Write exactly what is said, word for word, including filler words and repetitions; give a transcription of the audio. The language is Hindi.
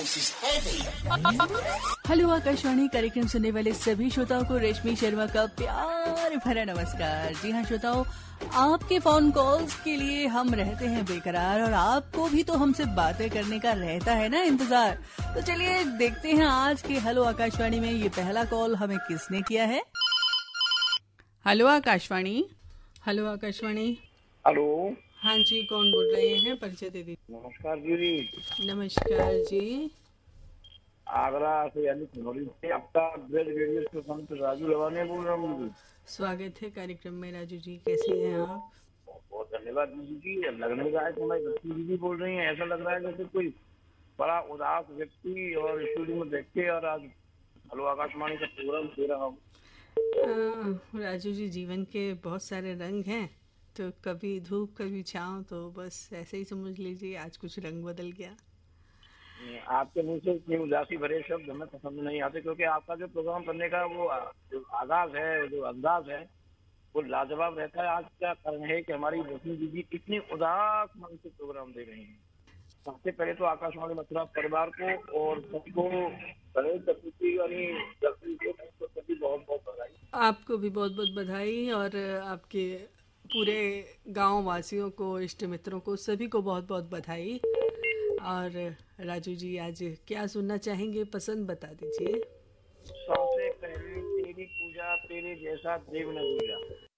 हेलो आकाशवाणी कार्यक्रम सुनने वाले सभी श्रोताओं को रेशमी शर्मा का प्यार भरा नमस्कार। जी हाँ श्रोताओं, आपके फोन कॉल्स के लिए हम रहते हैं बेकरार और आपको भी तो हमसे बातें करने का रहता है ना इंतजार। तो चलिए देखते हैं आज के हेलो आकाशवाणी में ये पहला कॉल हमें किसने किया है। Hello Akashvani. Hello Akashvani. Hello. हाँ जी, कौन बोल रहे हैं, परिचय दे दीजिए। नमस्कार जी। नमस्कार जी। आगरा से यानी खनौरी से आपका ब्रेड रेडियो से संत राजू लवाने बोल रहा हूँ। स्वागत है कार्यक्रम में राजू जी, कैसे हैं आप? बहुत धन्यवाद दीदी जी। लगने का है कि मैं लक्ष्मी दीदी बोल रही हैं, ऐसा लग रहा है जैसे कोई बड़ा उदास व्यक्ति और स्टूडियो में देख के और आज हेलो आकाशवाणी का प्रोग्राम दे रहा हूँ। आ, राजू जी, जीवन के बहुत सारे रंग हैं, तो कभी धूप कभी छाँव, तो बस ऐसे ही समझ लीजिए आज कुछ रंग बदल गया। आपके मुंह से इतनी उदासी भरे शब्द हमें पसंद नहीं आते, क्योंकि आपका जो प्रोग्राम करने का वो जो आगाज है, जो अंदाज है, वो लाजवाब रहता है। आज क्या कारण है कि हमारी रश्मि दीदी इतनी उदास मन से प्रोग्राम दे रही हैं। सबसे पहले तो आकाशवाणी मथुरा परिवार को और सबको गणेश चतुर्थी यानी लक्ष्मी को सभी बहुत बहुत बधाई। आपको भी बहुत बहुत बधाई और आपके पूरे गांव वासियों को, इष्ट मित्रों को, सभी को बहुत बहुत बधाई। और राजू जी आज क्या सुनना चाहेंगे, पसंद बता दीजिए। सबसे पहले तेरी पूजा तेरे जैसा देव न दूजा।